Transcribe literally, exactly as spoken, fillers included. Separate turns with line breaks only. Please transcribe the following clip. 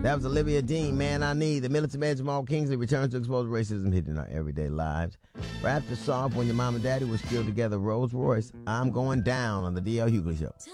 That was Olivia Dean, Man I Need. The Militant Man Jamal Kingsley returns to expose racism hitting our everyday lives. Wrapped us off when your mom and daddy were still together. Rolls Royce, I'm Going Down on the D L Hughley Show.